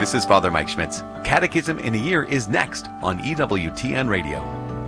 This is Father Mike Schmitz. Catechism in a Year is next on EWTN Radio.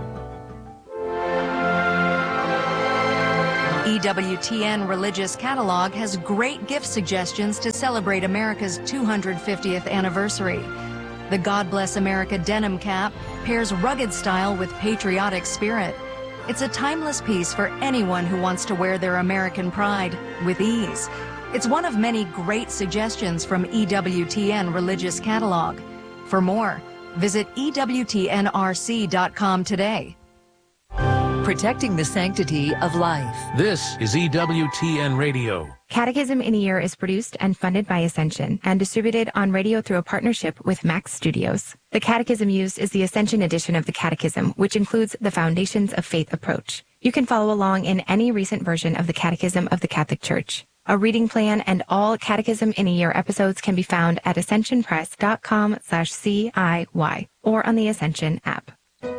EWTN Religious Catalog has great gift suggestions to celebrate America's 250th anniversary. The God Bless America denim cap pairs rugged style with patriotic spirit. It's a timeless piece for anyone who wants to wear their American pride with ease. It's one of many great suggestions from EWTN Religious Catalog. For more, visit EWTNRC.com today. Protecting the sanctity of life. This is EWTN Radio. Catechism in a Year is produced and funded by Ascension and distributed on radio through a partnership with Max Studios. The catechism used is the Ascension edition of the Catechism, which includes the Foundations of Faith approach. You can follow along in any recent version of the Catechism of the Catholic Church. A reading plan and all Catechism in a Year episodes can be found at ascensionpress.com/CIY or on the Ascension app.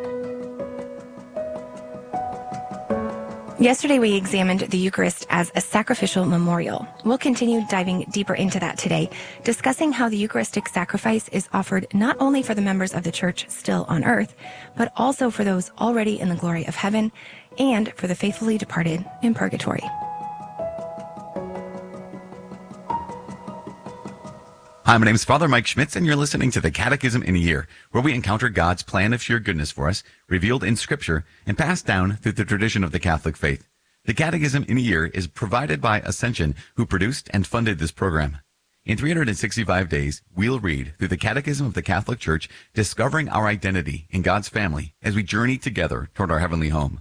Yesterday, we examined the Eucharist as a sacrificial memorial. We'll continue diving deeper into that today, discussing how the Eucharistic sacrifice is offered not only for the members of the Church still on earth, but also for those already in the glory of heaven and for the faithfully departed in purgatory. Hi, my name is Father Mike Schmitz, and you're listening to the Catechism in a Year, where we encounter God's plan of sheer goodness for us, revealed in Scripture and passed down through the tradition of the Catholic faith. The Catechism in a Year is provided by Ascension, who produced and funded this program. In 365 days, we'll read through the Catechism of the Catholic Church, discovering our identity in God's family as we journey together toward our heavenly home.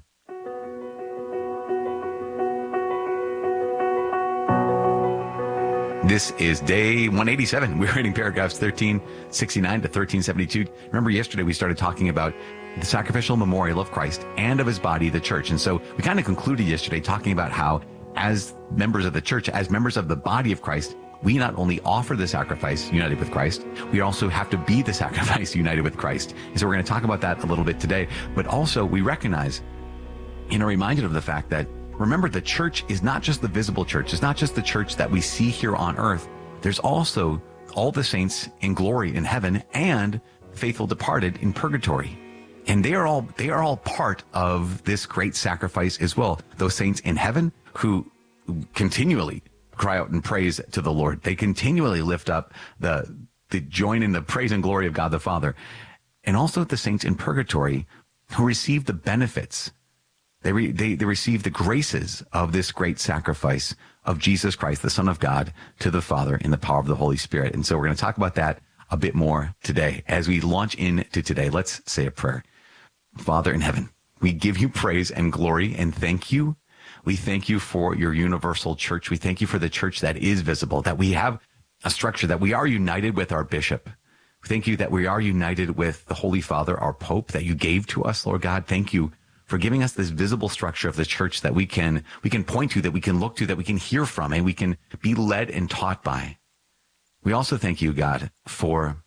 This is day 187. We're reading paragraphs 1369 to 1372. Remember, yesterday we started talking about the sacrificial memorial of Christ and of his body, the church. And so we kind of concluded yesterday talking about how, as members of the church, as members of the body of Christ, we not only offer the sacrifice united with Christ, we also have to be the sacrifice united with Christ. And so we're going to talk about that a little bit today. But also we recognize and are reminded of the fact that, remember, the church is not just the visible church. It's not just the church that we see here on earth. There's also all the saints in glory in heaven and faithful departed in purgatory. And they are all part of this great sacrifice as well. Those saints in heaven who continually cry out and praise to the Lord. They continually lift up the join in the praise and glory of God the Father. And also the saints in purgatory who receive the benefits. They receive the graces of this great sacrifice of Jesus Christ, the Son of God, to the Father in the power of the Holy Spirit. And so we're going to talk about that a bit more today. As we launch into today, let's say a prayer. Father in heaven, we give you praise and glory and thank you. We thank you for your universal church. We thank you for the church that is visible, that we have a structure, that we are united with our bishop. Thank you that we are united with the Holy Father, our Pope, that you gave to us, Lord God. Thank you for giving us this visible structure of the church that we can point to, that we can look to, that we can hear from, and we can be led and taught by. We also thank you, God, for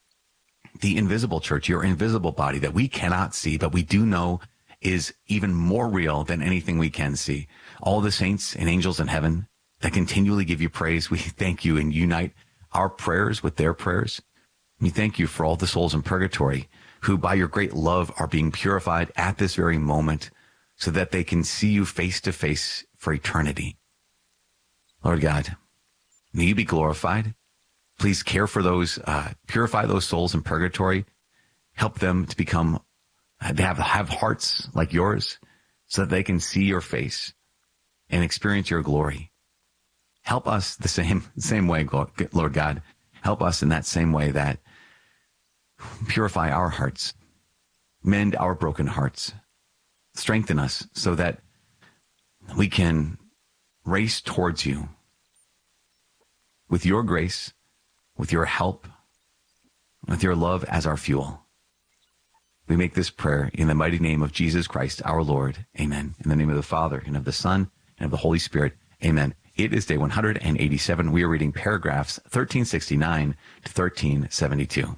the invisible church, your invisible body that we cannot see, but we do know is even more real than anything we can see. All the saints and angels in heaven that continually give you praise, we thank you and unite our prayers with their prayers. We thank you for all the souls in purgatory who by your great love are being purified at this very moment so that they can see you face to face for eternity. Lord God, may you be glorified. Please care for those, purify those souls in purgatory. Help them to become, have hearts like yours so that they can see your face and experience your glory. Help us the same way, Lord God. Help us in that same way that purify our hearts, mend our broken hearts, strengthen us so that we can race towards you with your grace, with your help, with your love as our fuel. We make this prayer in the mighty name of Jesus Christ, our Lord. Amen. In the name of the Father, and of the Son, and of the Holy Spirit. Amen. It is day 187. We are reading paragraphs 1369 to 1372.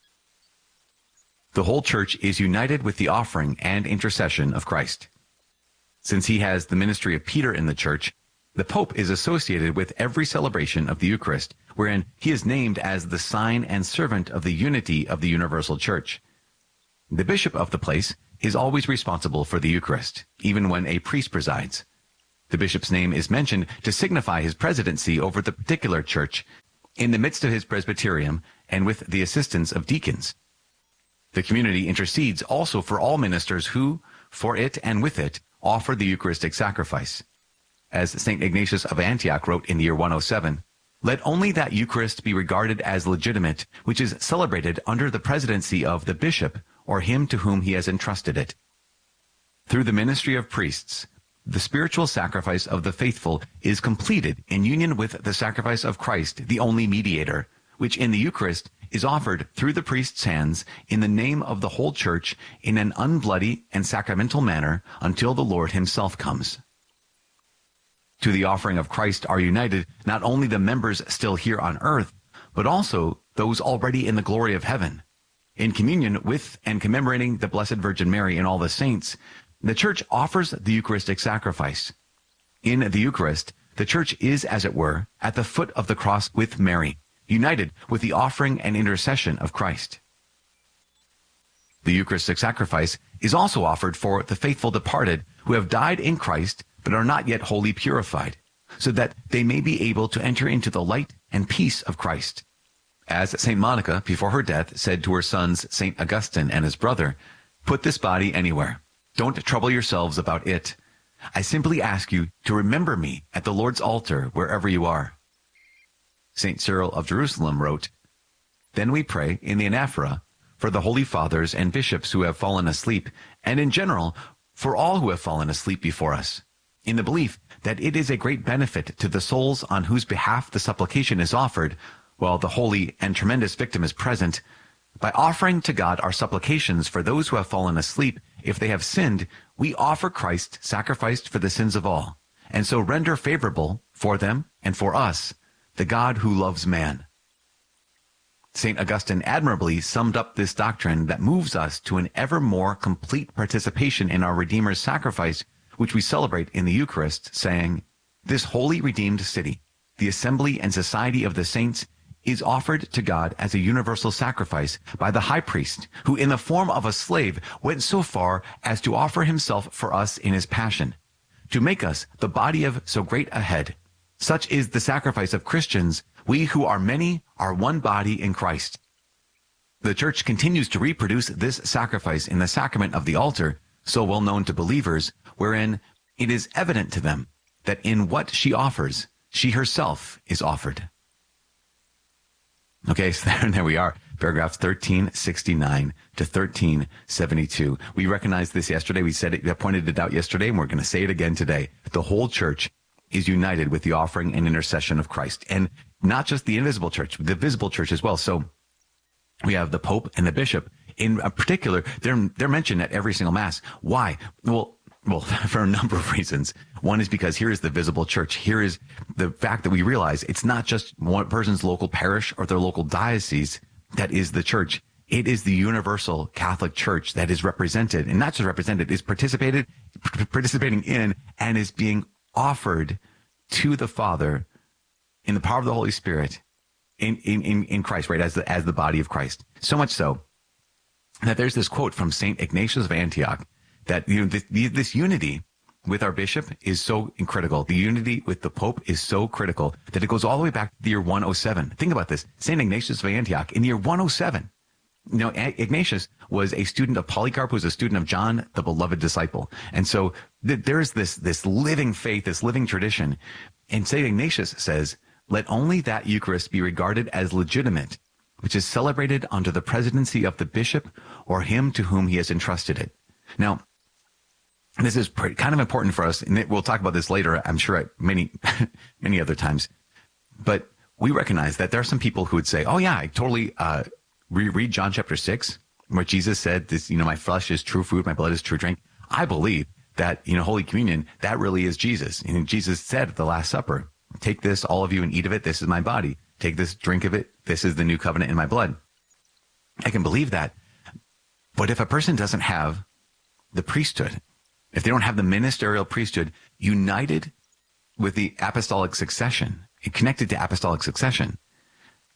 The whole church is united with the offering and intercession of Christ. Since he has the ministry of Peter in the church, the Pope is associated with every celebration of the Eucharist wherein he is named as the sign and servant of the unity of the universal church. The bishop of the place is always responsible for the Eucharist, even when a priest presides. The bishop's name is mentioned to signify his presidency over the particular church in the midst of his presbyterium and with the assistance of deacons. The community intercedes also for all ministers who, for it and with it, offer the Eucharistic sacrifice. As St. Ignatius of Antioch wrote in the year 107, "Let only that Eucharist be regarded as legitimate, which is celebrated under the presidency of the bishop or him to whom he has entrusted it." Through the ministry of priests, the spiritual sacrifice of the faithful is completed in union with the sacrifice of Christ, the only mediator, which in the Eucharist is offered through the priest's hands in the name of the whole church in an unbloody and sacramental manner until the Lord himself comes. To the offering of Christ are united not only the members still here on earth, but also those already in the glory of heaven. In communion with and commemorating the Blessed Virgin Mary and all the saints, the Church offers the Eucharistic sacrifice. In the Eucharist, the Church is, as it were, at the foot of the cross with Mary, united with the offering and intercession of Christ. The Eucharistic sacrifice is also offered for the faithful departed who have died in Christ but are not yet wholly purified, so that they may be able to enter into the light and peace of Christ. As St. Monica, before her death, said to her sons St. Augustine and his brother, "Put this body anywhere. Don't trouble yourselves about it. I simply ask you to remember me at the Lord's altar wherever you are." St. Cyril of Jerusalem wrote, "Then we pray in the anaphora for the Holy Fathers and bishops who have fallen asleep, and in general for all who have fallen asleep before us, in the belief that it is a great benefit to the souls on whose behalf the supplication is offered, while the holy and tremendous victim is present. By offering to God our supplications for those who have fallen asleep, if they have sinned, we offer Christ sacrificed for the sins of all, and so render favorable for them and for us the God who loves man." St. Augustine admirably summed up this doctrine that moves us to an ever more complete participation in our Redeemer's sacrifice, which we celebrate in the Eucharist, saying, "This holy redeemed city, the assembly and society of the saints, is offered to God as a universal sacrifice by the high priest, who in the form of a slave went so far as to offer himself for us in his passion, to make us the body of so great a head. Such is the sacrifice of Christians. We who are many are one body in Christ." The Church continues to reproduce this sacrifice in the sacrament of the altar, so well known to believers, wherein it is evident to them that in what she offers, she herself is offered. Okay, so there we are, paragraphs 1369 to 1372. We recognized this yesterday. We said it, pointed it out yesterday, and we're going to say it again today. The whole church is united with the offering and intercession of Christ, and not just the invisible church, the visible church as well. So we have the Pope and the Bishop. In particular, they're mentioned at every single Mass. Why? Well, for a number of reasons. One is because here is the visible church. Here is the fact that we realize it's not just one person's local parish or their local diocese that is the church. It is the universal Catholic Church that is represented, and not just represented, is participating in and is being offered to the Father in the power of the Holy Spirit in Christ, right, as the body of Christ. So much so that there's this quote from St. Ignatius of Antioch that, you know, this unity with our bishop is so critical. The unity with the Pope is so critical that it goes all the way back to the year 107. Think about this. St. Ignatius of Antioch in the year 107. You know, Ignatius was a student of Polycarp, who was a student of John, the beloved disciple. And so there's this living faith, this living tradition. And St. Ignatius says, "Let only that Eucharist be regarded as legitimate, which is celebrated under the presidency of the bishop or him to whom he has entrusted it." Now, this is kind of important for us, and we'll talk about this later, I'm sure, at many other times. But we recognize that there are some people who would say, "Oh yeah, I totally read John chapter 6, where Jesus said, "This, you know, my flesh is true food, my blood is true drink." I believe that, you know, Holy Communion, that really is Jesus. And Jesus said at the Last Supper, "Take this, all of you, and eat of it. This is my body. Take this, drink of it. This is the new covenant in my blood." I can believe that. But if a person doesn't have the priesthood, if they don't have the ministerial priesthood united with the apostolic succession, connected to apostolic succession,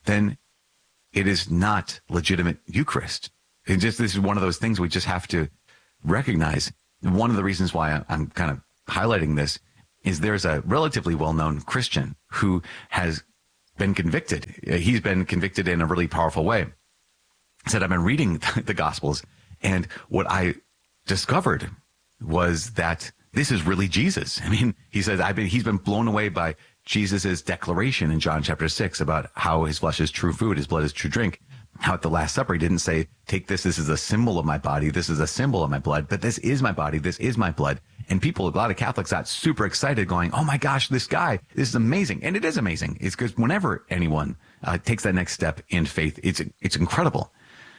then it is not legitimate Eucharist. This is one of those things we just have to recognize. One of the reasons why I'm kind of highlighting this is there's a relatively well-known Christian who has been convicted. He's been convicted in a really powerful way. He said, I've been reading the Gospels, and what I discovered was that this is really Jesus. I mean, he says, he's been blown away by Jesus's declaration in John chapter 6 about how his flesh is true food, his blood is true drink. How at the Last Supper, he didn't say, take this is a symbol of my body, this is a symbol of my blood, but this is my body, this is my blood. And people, a lot of Catholics got super excited going, oh my gosh, this is amazing. And it is amazing. It's because whenever anyone takes that next step in faith, it's incredible.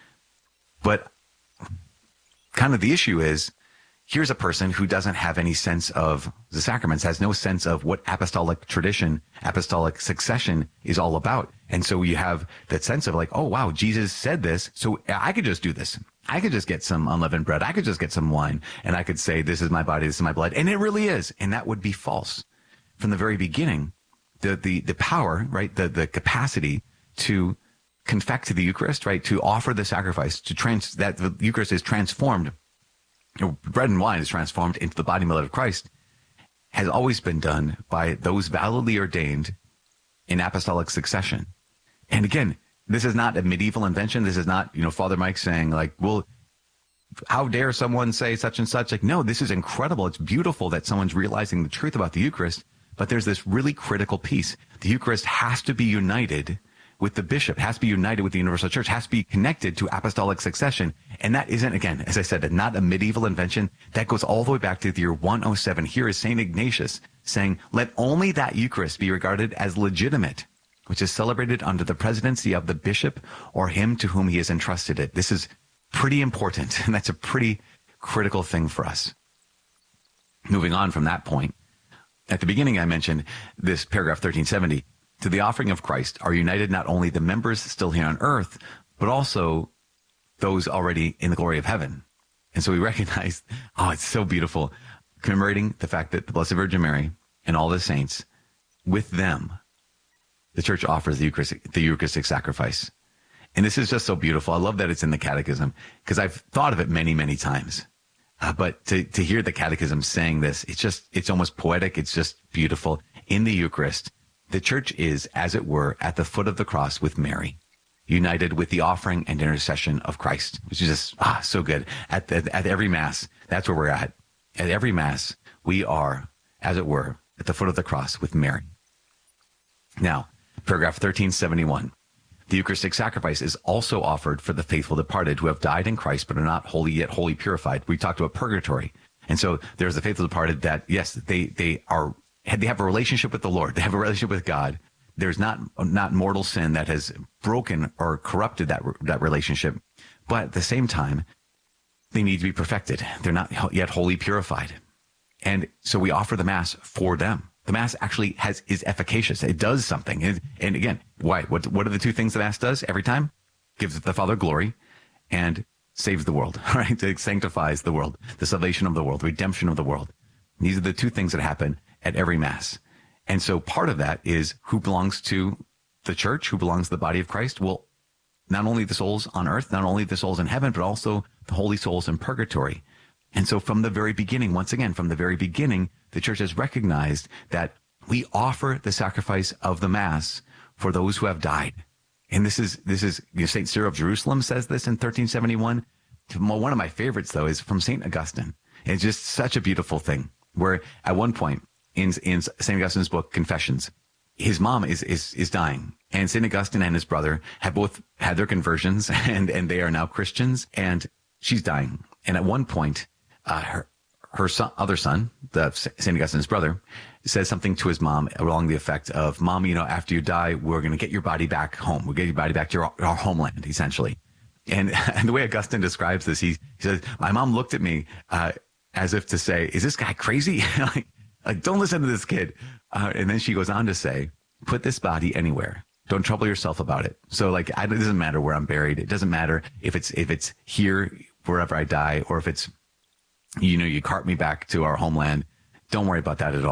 But kind of the issue is, here's a person who doesn't have any sense of the sacraments, has no sense of what apostolic tradition, apostolic succession is all about. And so you have that sense of like, oh, wow, Jesus said this, so I could just do this. I could just get some unleavened bread. I could just get some wine, and I could say, this is my body, this is my blood. And it really is. And that would be false. From the very beginning, the power, right, the capacity to confect the Eucharist, right, to offer the sacrifice, that the Eucharist is transformed, bread and wine is transformed into the body and blood of Christ, has always been done by those validly ordained in apostolic succession. And again, this is not a medieval invention. This is not, Father Mike saying like, well, how dare someone say such and such? Like, no, this is incredible. It's beautiful that someone's realizing the truth about the Eucharist, but there's this really critical piece. The Eucharist has to be united with the bishop, has to be united with the universal church, has to be connected to apostolic succession. And that isn't, again, as I said, not a medieval invention. That goes all the way back to the year 107. Here is St. Ignatius saying, let only that Eucharist be regarded as legitimate, which is celebrated under the presidency of the bishop or him to whom he has entrusted it. This is pretty important, and that's a pretty critical thing for us. Moving on from that point, at the beginning I mentioned this paragraph 1370, to the offering of Christ are united not only the members still here on earth, but also those already in the glory of heaven. And so we recognize, it's so beautiful, commemorating the fact that the Blessed Virgin Mary and all the saints, with them, the church offers the Eucharistic sacrifice. And this is just so beautiful. I love that it's in the Catechism, because I've thought of it many, many times. But to hear the Catechism saying this, it's almost poetic. It's just beautiful. In the Eucharist, the church is, as it were, at the foot of the cross with Mary, united with the offering and intercession of Christ, which is just so good. At every Mass, that's where we're at. At every Mass, we are, as it were, at the foot of the cross with Mary. Now, paragraph 1371. The Eucharistic sacrifice is also offered for the faithful departed who have died in Christ but are not wholly yet wholly purified. We talked about purgatory. And so there's the faithful departed that, yes, they have a relationship with the Lord. They have a relationship with God. There's not mortal sin that has broken or corrupted that relationship. But at the same time, they need to be perfected. They're not yet wholly purified. And so we offer the Mass for them. The Mass actually is efficacious. It does something. And again, why? What are the two things the Mass does every time? Gives the Father glory and saves the world, right? It sanctifies the world, the salvation of the world, the redemption of the world. These are the two things that happen at every Mass. And so part of that is who belongs to the church, who belongs to the body of Christ. Well, not only the souls on earth, not only the souls in heaven, but also the holy souls in purgatory. And so from the very beginning, once again, from the very beginning, the church has recognized that we offer the sacrifice of the Mass for those who have died. And this is St. Cyril of Jerusalem says this in 1371. One of my favorites, though, is from St. Augustine. It's just such a beautiful thing, where at one point in St. Augustine's book, Confessions, his mom is dying. And St. Augustine and his brother have both had their conversions, and they are now Christians, and she's dying. And at one point, her other son, St. Augustine's brother, says something to his mom along the effect of, Mom, after you die, we're going to get your body back home. We'll get your body back to our homeland, essentially. And the way Augustine describes this, he says, my mom looked at me as if to say, is this guy crazy? like, don't listen to this kid. And then she goes on to say, put this body anywhere. Don't trouble yourself about it. So it doesn't matter where I'm buried. It doesn't matter if it's here, wherever I die, or if it's, you cart me back to our homeland. Don't worry about that at all.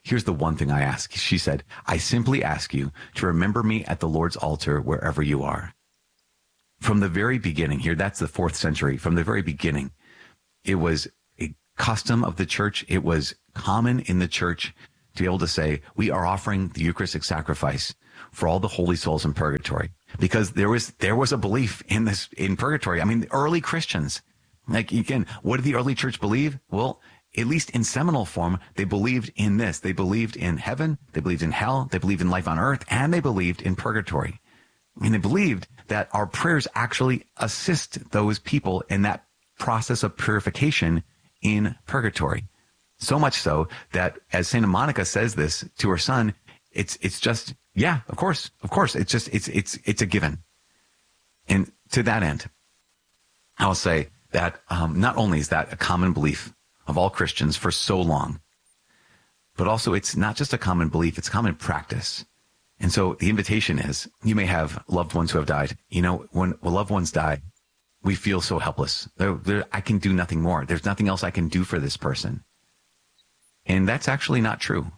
Here's the one thing I ask. She said, I simply ask you to remember me at the Lord's altar wherever you are. From the very beginning here, that's the 4th century. From the very beginning, it was a custom of the church. It was common in the church to be able to say, we are offering the Eucharistic sacrifice for all the holy souls in purgatory, because there was a belief in this, in purgatory. I mean, the early Christians, like, again, what did the early church believe? Well, at least in seminal form, they believed in this. They believed in heaven. They believed in hell. They believed in life on earth, and they believed in purgatory. And they believed that our prayers actually assist those people in that process of purification in purgatory. So much so that, as Saint Monica says this to her son, it's just, yeah, of course. It's just, it's a given. And to that end, I'll say that not only is that a common belief of all Christians for so long, but also it's not just a common belief, it's common practice. And so the invitation is, you may have loved ones who have died. You know, when loved ones die, we feel so helpless. I can do nothing more. There's nothing else I can do for this person. And that's actually not true.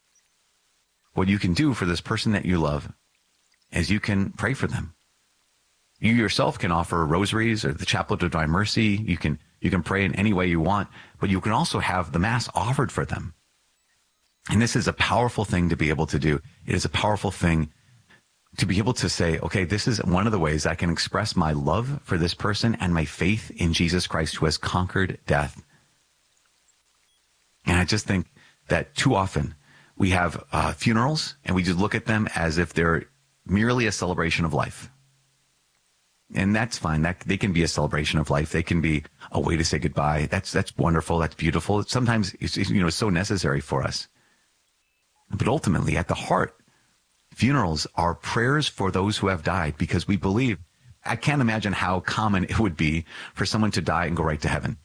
What you can do for this person that you love is you can pray for them. You yourself can offer rosaries or the Chaplet of Divine Mercy. You can pray in any way you want, but you can also have the Mass offered for them. And this is a powerful thing to be able to do. It is a powerful thing to be able to say, okay, this is one of the ways I can express my love for this person and my faith in Jesus Christ, who has conquered death. And I just think that too often we have funerals and we just look at them as if they're merely a celebration of life. And that's fine. That they can be a celebration of life. They can be a way to say goodbye. That's wonderful. That's beautiful. Sometimes it's so necessary for us. But ultimately, at the heart, funerals are prayers for those who have died, because we believe, I can't imagine how common it would be for someone to die and go right to heaven.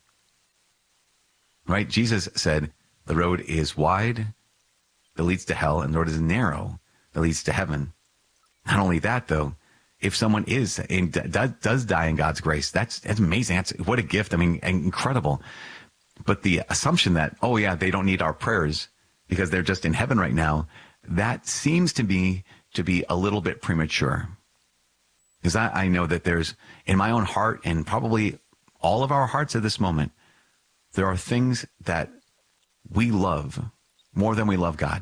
Right? Jesus said, the road is wide that leads to hell, and the road is narrow that leads to heaven. Not only that, though, if someone does die in God's grace, that's amazing. What a gift. I mean, incredible. But the assumption that, oh yeah, they don't need our prayers because they're just in heaven right now, that seems to me to be a little bit premature. Because I know that there's, in my own heart, and probably all of our hearts at this moment, there are things that we love more than we love God.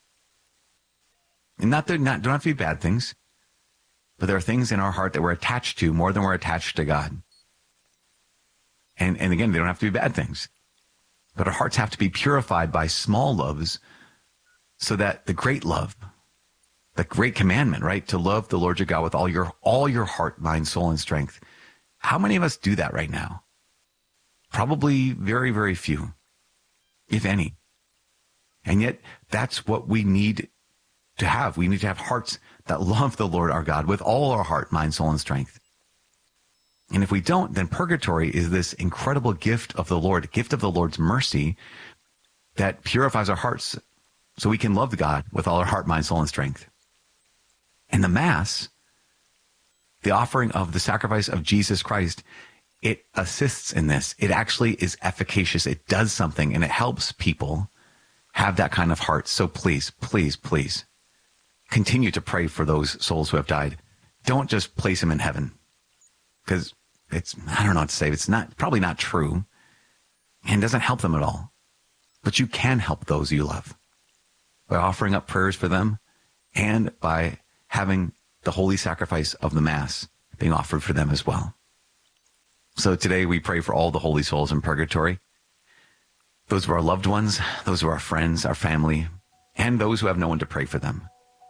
And don't have to be bad things, but there are things in our heart that we're attached to more than we're attached to God. And again, they don't have to be bad things. But our hearts have to be purified by small loves, so that the great love, the great commandment, right, to love the Lord your God with all your heart, mind, soul, and strength. How many of us do that right now? Probably very, very few, if any. And yet, that's what we need to have. We need to have hearts that love the Lord our God with all our heart, mind, soul, and strength. And if we don't, then purgatory is this incredible gift of the Lord, gift of the Lord's mercy that purifies our hearts so we can love God with all our heart, mind, soul, and strength. And the Mass, the offering of the sacrifice of Jesus Christ, it assists in this. It actually is efficacious. It does something, and it helps people have that kind of heart. So please, please, please continue to pray for those souls who have died. Don't just place them in heaven, because I don't know what to say. It's probably not true, and doesn't help them at all. But you can help those you love by offering up prayers for them, and by having the holy sacrifice of the Mass being offered for them as well. So today we pray for all the holy souls in purgatory, those of our loved ones, those of our friends, our family, and those who have no one to pray for them.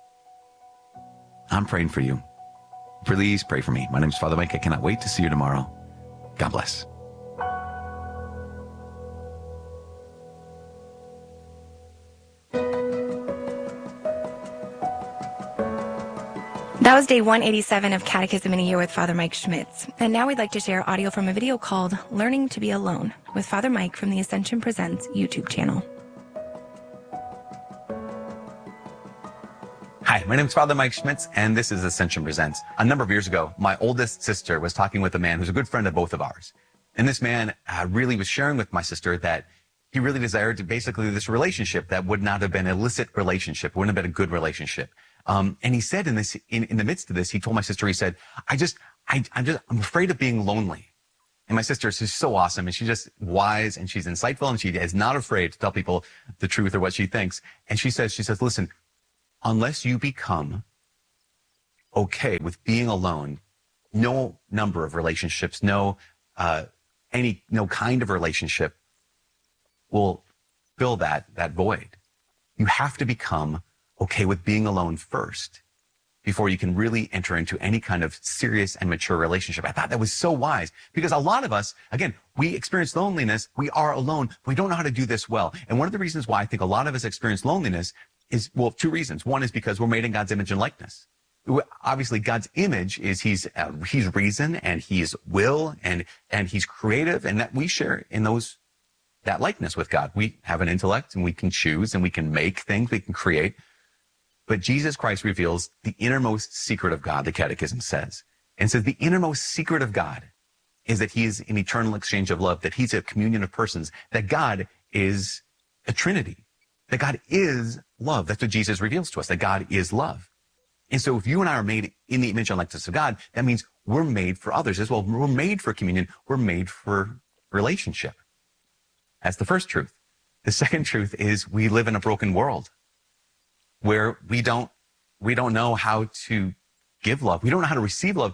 I'm praying for you. Please pray for me. My name is Father Mike. I cannot wait to see you tomorrow. God bless. That was day 187 of Catechism in a Year with Father Mike Schmitz. And now we'd like to share audio from a video called Learning to Be Alone with Father Mike from the Ascension Presents YouTube channel. Hi, my name is Father Mike Schmitz, and this is Ascension Presents. A number of years ago, my oldest sister was talking with a man who's a good friend of both of ours. And this man really was sharing with my sister that he really desired to basically this relationship that would not have been an illicit relationship, wouldn't have been a good relationship. And he said in the midst of this, he told my sister, he said, I'm afraid of being lonely. And my sister, she's so awesome, and she's just wise, and she's insightful, and she is not afraid to tell people the truth or what she thinks. And she says, listen, unless you become okay with being alone, no number of relationships, no kind of relationship will fill that void. You have to become okay with being alone first before you can really enter into any kind of serious and mature relationship. I thought that was so wise, because a lot of us, again, we experience loneliness. We are alone. We don't know how to do this well. And one of the reasons why I think a lot of us experience loneliness is, well, two reasons. One is because we're made in God's image and likeness. Obviously, God's image is he's reason, and he's will, and he's creative, and that we share in that likeness with God. We have an intellect, and we can choose, and we can make things, we can create. But Jesus Christ reveals the innermost secret of God, the Catechism says. And says the innermost secret of God is that he is an eternal exchange of love, that he's a communion of persons, that God is a Trinity, that God is love. That's what Jesus reveals to us, that God is love. And so if you and I are made in the image and likeness of God, that means we're made for others as well. We're made for communion. We're made for relationship. That's the first truth. The second truth is we live in a broken world where we don't know how to give love. We don't know how to receive love.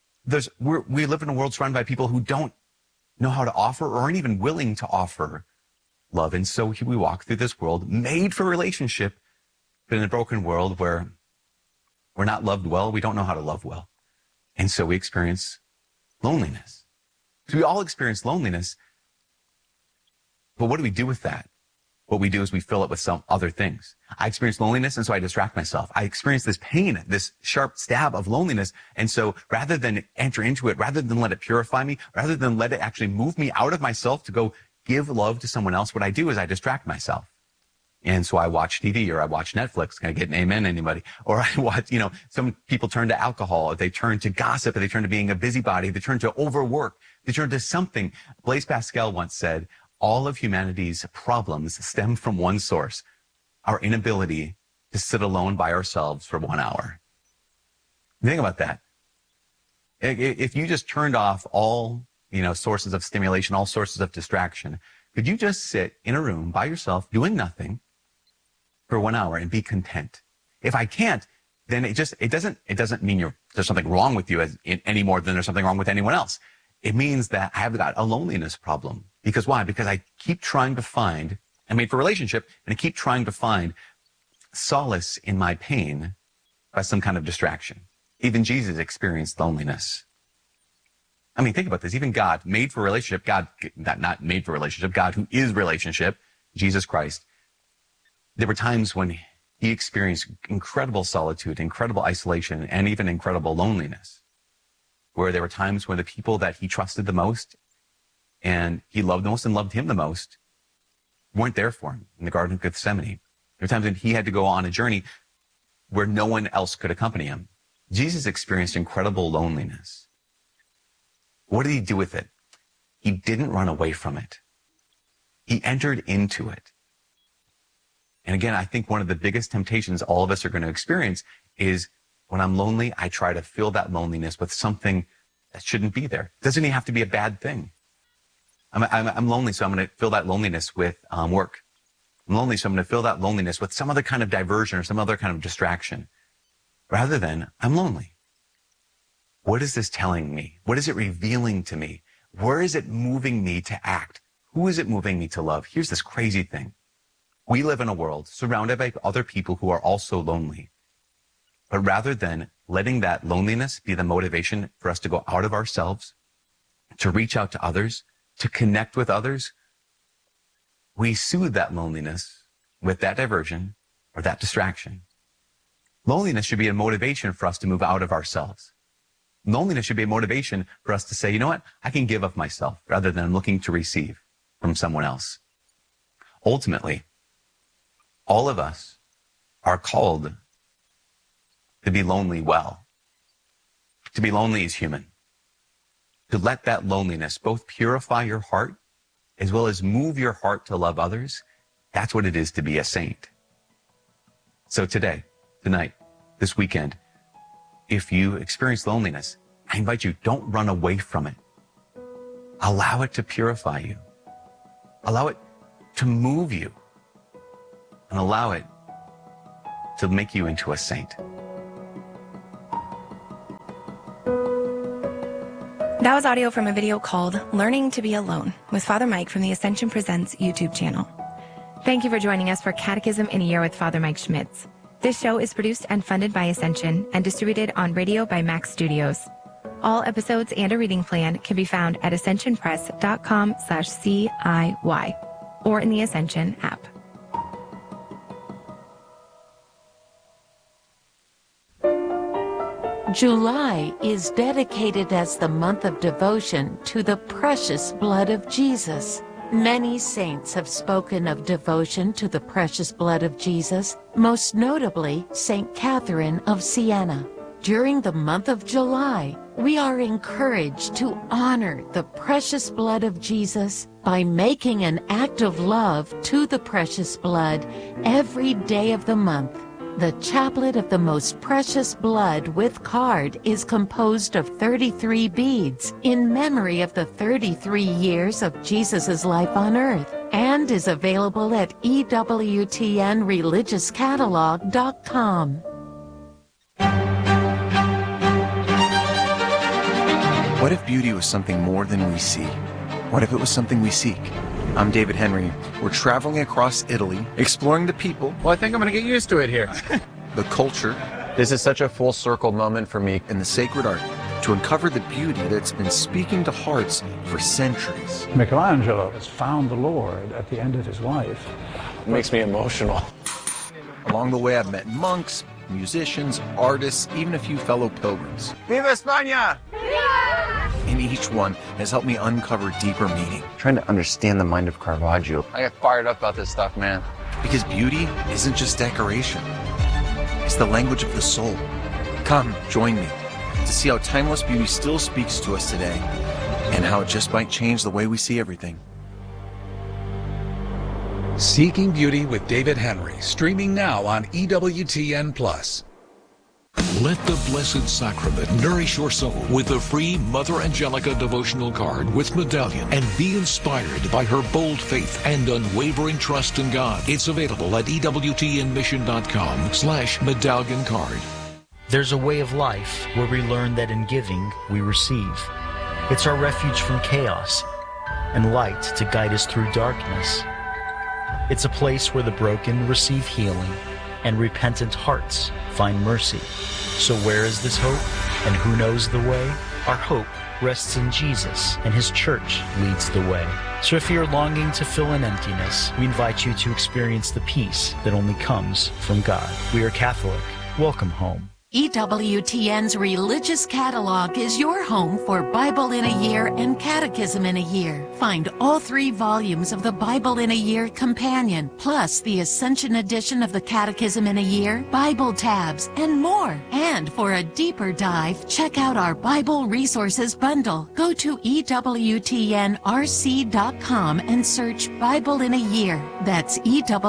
We live in a world surrounded by people who don't know how to offer or aren't even willing to offer love. And so we walk through this world made for relationship, but in a broken world where we're not loved well. We don't know how to love well. And so we experience loneliness. So we all experience loneliness. But what do we do with that? What we do is we fill it with some other things. I experience loneliness, and so I distract myself. I experience this pain, this sharp stab of loneliness. And so rather than enter into it, rather than let it purify me, rather than let it actually move me out of myself to go give love to someone else, what I do is I distract myself. And so I watch TV, or I watch Netflix. Can I get an amen, anybody? Or I watch, some people turn to alcohol, or they turn to gossip, or they turn to being a busybody. They turn to overwork. They turn to something. Blaise Pascal once said, all of humanity's problems stem from one source, our inability to sit alone by ourselves for 1 hour. Think about that. If you just turned off all, sources of stimulation, all sources of distraction, could you just sit in a room by yourself doing nothing for 1 hour and be content? If I can't, then it doesn't mean there's something wrong with you any more than there's something wrong with anyone else. It means that I have got a loneliness problem. Because why? Because I keep trying to find, I'm made for relationship, and I keep trying to find solace in my pain by some kind of distraction. Even Jesus experienced loneliness. I mean, think about this. Even God, made for relationship, God, not made for relationship, God who is relationship, Jesus Christ, there were times when he experienced incredible solitude, incredible isolation, and even incredible loneliness, where there were times when the people that he trusted the most and he loved the most and loved him the most weren't there for him in the Garden of Gethsemane. There were times when he had to go on a journey where no one else could accompany him. Jesus experienced incredible loneliness. What did he do with it? He didn't run away from it. He entered into it. And again, I think one of the biggest temptations all of us are going to experience is when I'm lonely, I try to fill that loneliness with something that shouldn't be there. It doesn't even have to be a bad thing. I'm lonely, so I'm going to fill that loneliness with work. I'm lonely, so I'm going to fill that loneliness with some other kind of diversion or some other kind of distraction. Rather than, I'm lonely. What is this telling me? What is it revealing to me? Where is it moving me to act? Who is it moving me to love? Here's this crazy thing. We live in a world surrounded by other people who are also lonely. But rather than letting that loneliness be the motivation for us to go out of ourselves, to reach out to others, to connect with others, we soothe that loneliness with that diversion or that distraction. Loneliness should be a motivation for us to move out of ourselves. Loneliness should be a motivation for us to say, you know what? I can give of myself rather than looking to receive from someone else. Ultimately, all of us are called to be lonely well. To be lonely is human. To let that loneliness both purify your heart as well as move your heart to love others, that's what it is to be a saint. So today, tonight, this weekend, if you experience loneliness, I invite you, don't run away from it. Allow it to purify you. Allow it to move you. And allow it to make you into a saint. That was audio from a video called Learning to Be Alone with Father Mike from the Ascension Presents YouTube channel. Thank you for joining us for Catechism in a Year with Father Mike Schmitz. This show is produced and funded by Ascension and distributed on radio by Max Studios. All episodes and a reading plan can be found at ascensionpress.com/CIY or in the Ascension app. July is dedicated as the month of devotion to the precious blood of Jesus. Many saints have spoken of devotion to the precious blood of Jesus, most notably Saint Catherine of Siena. During the month of July, we are encouraged to honor the precious blood of Jesus by making an act of love to the precious blood every day of the month. The Chaplet of the Most Precious Blood with card is composed of 33 beads in memory of the 33 years of Jesus' life on earth and is available at EWTNreligiouscatalog.com. What if beauty was something more than we see? What if it was something we seek? I'm David Henry. We're traveling across Italy, exploring the people. Well, I think I'm going to get used to it here. The culture. This is such a full circle moment for me. And the sacred art to uncover the beauty that's been speaking to hearts for centuries. Michelangelo has found the Lord at the end of his life. It makes me emotional. Along the way, I've met monks, musicians, artists, even a few fellow pilgrims. Viva España! And each one has helped me uncover deeper meaning. Trying to understand the mind of Caravaggio. I get fired up about this stuff, man. Because beauty isn't just decoration. It's the language of the soul. Come, join me to see how timeless beauty still speaks to us today and how it just might change the way we see everything. Seeking Beauty with David Henry, streaming now on EWTN+. Let the Blessed Sacrament nourish your soul with a free Mother Angelica devotional card with medallion and be inspired by her bold faith and unwavering trust in God. It's available at EWTNmission.com/medallion card. There's a way of life where we learn that in giving, we receive. It's our refuge from chaos and light to guide us through darkness. It's a place where the broken receive healing and repentant hearts find mercy. So where is this hope? And who knows the way? Our hope rests in Jesus, and His church leads the way. So if you're longing to fill an emptiness, we invite you to experience the peace that only comes from God. We are Catholic. Welcome home. EWTN's Religious Catalog is your home for Bible in a Year and Catechism in a Year. Find all 3 volumes of the Bible in a Year Companion, plus the Ascension edition of the Catechism in a Year, Bible tabs, and more. And for a deeper dive, check out our Bible Resources Bundle. Go to EWTNRC.com and search Bible in a Year. That's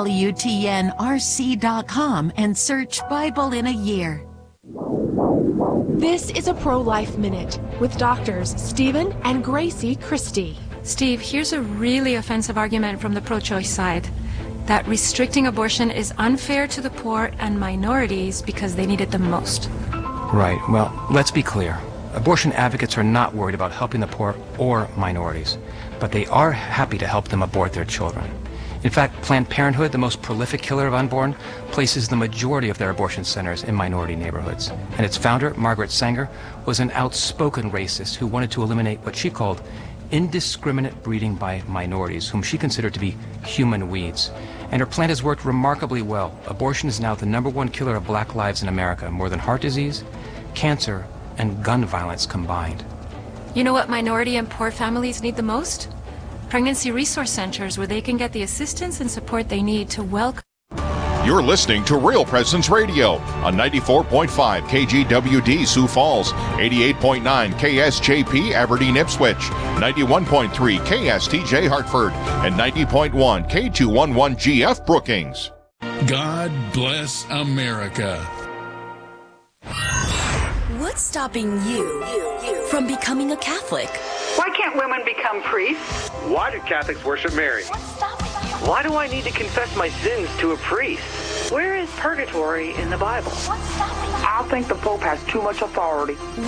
EWTNRC.com and search Bible in a Year. This is a Pro-Life Minute with doctors Stephen and Gracie Christie. Steve, here's a really offensive argument from the pro-choice side, that restricting abortion is unfair to the poor and minorities because they need it the most. Right. Well, let's be clear. Abortion advocates are not worried about helping the poor or minorities, but they are happy to help them abort their children. In fact, Planned Parenthood, the most prolific killer of unborn, places the majority of their abortion centers in minority neighborhoods. And its founder, Margaret Sanger, was an outspoken racist who wanted to eliminate what she called indiscriminate breeding by minorities, whom she considered to be human weeds. And her plan has worked remarkably well. Abortion is now the #1 killer of black lives in America, more than heart disease, cancer, and gun violence combined. You know what minority and poor families need the most? Pregnancy resource centers where they can get the assistance and support they need to welcome. You're listening to Real Presence Radio on 94.5 KGWD Sioux Falls, 88.9 KSJP Aberdeen Ipswich, 91.3 KSTJ Hartford, and 90.1 K211 GF Brookings. God bless America. What's stopping you from becoming a Catholic? Why can't women become priests? Why do Catholics worship Mary? Why do I need to confess my sins to a priest? Where is purgatory in the Bible? I think the Pope has too much authority.